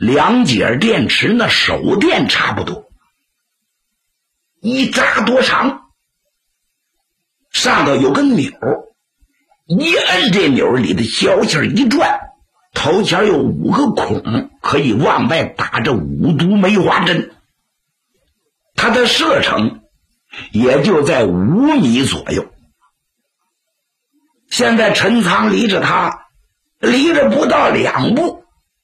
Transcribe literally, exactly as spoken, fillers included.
两节电池那手电差不多，一扎多长，上头有个钮，一摁这钮里的消息一转，头前有五个孔，可以往外打这五毒梅花针。它的射程也就在五米左右。现在陈仓离着他离着不到两步，